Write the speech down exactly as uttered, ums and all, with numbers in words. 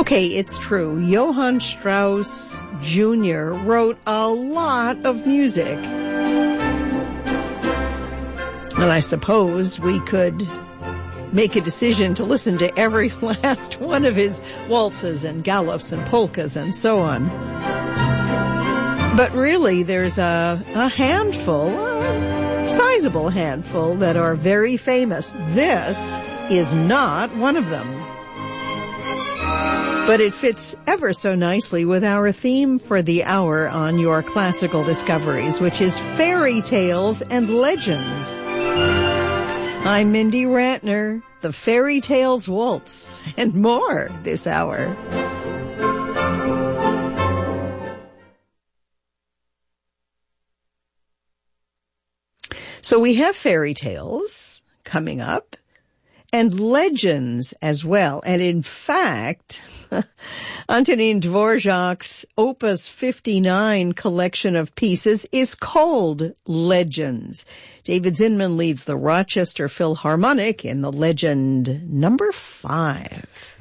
Okay, it's true. Johann Strauss Junior wrote a lot of music. And I suppose we could make a decision to listen to every last one of his waltzes and galops and polkas and so on. But really, there's a, a handful, a sizable handful, that are very famous. This is not one of them. But it fits ever so nicely with our theme for the hour on Your Classical Discoveries, which is fairy tales and legends. I'm Mindy Rantner, the Fairy Tales Waltz, and more this hour. So we have fairy tales coming up, and legends as well. And in fact, Antonin Dvorak's Opus fifty-nine collection of pieces is called Legends. David Zinman leads the Rochester Philharmonic in the legend number five.